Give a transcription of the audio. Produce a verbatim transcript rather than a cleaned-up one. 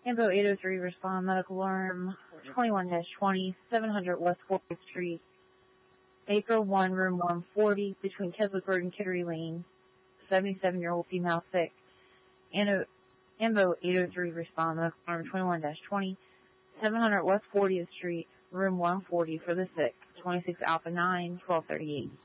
Info eight oh three, respond, medical alarm, twenty-one dash twenty, seven hundred West fourth Street, Acre one, room one forty, between Keswick Road and Kittery Lane, seventy-seven-year-old female sick. Info eight oh three, respond, medical alarm, twenty-one dash twenty, seven hundred West fortieth Street, room one forty for the sick, twenty-six Alpha nine, twelve thirty-eight.